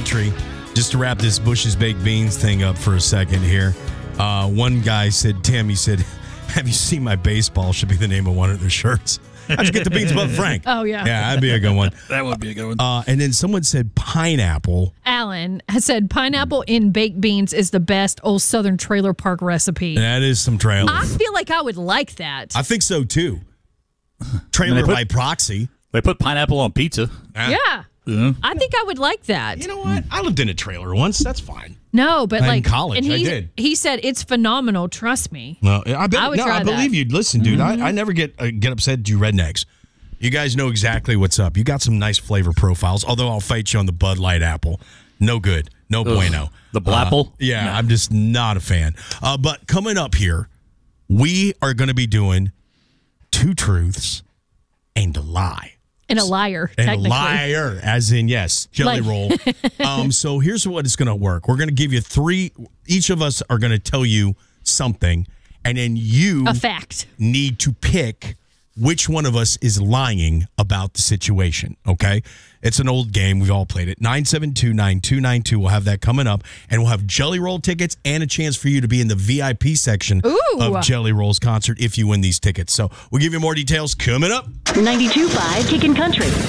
Country. Just to wrap this Bush's Baked Beans thing up for a second here. One guy said, Tim, he said, have you seen my baseball? Should be the name of one of their shirts. How'd you get the beans above Frank? Oh, yeah. Yeah, that'd be a good one. That would be a good one. And then someone said pineapple. Alan has said pineapple in baked beans is the best old Southern trailer park recipe. That is some trailer. I feel like I would like that. I think so, too. Trailer by proxy. They put pineapple on pizza. Yeah. I think I would like that. You know what? I lived in a trailer once. That's fine. No, but In like college, and I did. He said it's phenomenal. Trust me. Well, I would try I believe that. you. Listen, dude, I never get upset at you rednecks. You guys know exactly what's up. You got some nice flavor profiles, although I'll fight you on the Bud Light apple. No good. No bueno. The Blapple? Yeah, No. I'm just not a fan. But coming up here, we are going to be doing two truths and a lie. And a liar, And technically. a liar, as in, yes, jelly roll. So here's what it's going to work. We're going to give you three. Each of us are going to tell you something, and then you A fact. need to pick which one of us is lying about the situation, okay? It's an old game. We've all played it. 972-9292. We'll have that coming up, and we'll have Jelly Roll tickets and a chance for you to be in the VIP section of Jelly Roll's concert if you win these tickets. So we'll give you more details coming up. 92.5 Kickin' Country.